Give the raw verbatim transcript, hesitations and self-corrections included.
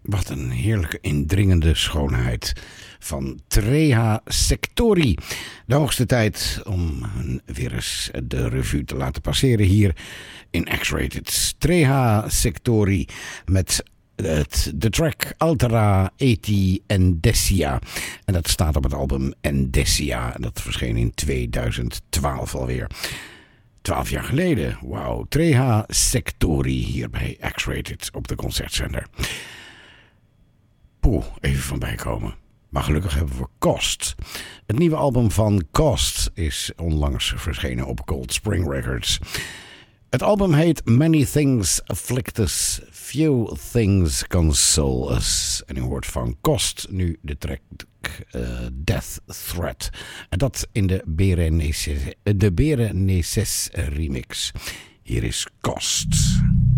Wat een heerlijke indringende schoonheid van Treha Sectori. De hoogste tijd om weer eens de revue te laten passeren hier in X-Rated. Treha Sectori met het, de track Altera Eti Endesia. En dat staat op het album Endesia. En dat verscheen in tweeduizend twaalf alweer. Twaalf jaar geleden. Wauw. Treha Sectori hier bij X-Rated op de concertzender. Poeh, even van bijkomen. Maar gelukkig hebben we Cost. Het nieuwe album van Cost is onlangs verschenen op Cold Spring Records. Het album heet Many Things Afflict Us, Few Things Console Us. En u hoort van Cost nu de track uh, Death Threat. En dat in de Bereneces, de Bereneces remix. Hier is Cost.